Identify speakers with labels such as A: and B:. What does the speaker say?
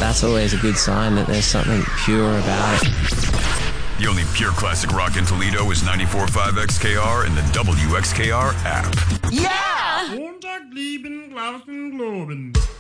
A: that's always a good sign that there's something pure about it.
B: The only pure classic rock in Toledo is 94.5 XKR and the WXKR app.
C: Yeah!
D: Montag, lieben, Glauben, Globen.